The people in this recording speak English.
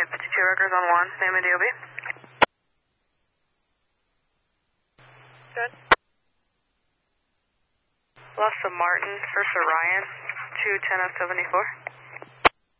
52 records on 1, name and DOB. Good. Lost to Martin for Sir Ryan, 210 of 74.